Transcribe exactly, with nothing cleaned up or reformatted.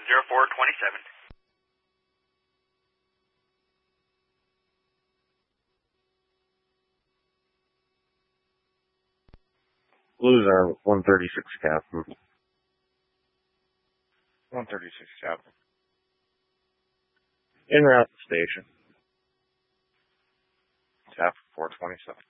zero four twenty-seven. Blues are one thirty-six, Captain. one thirty-six, Captain. En route to station. Tap four twenty-seven.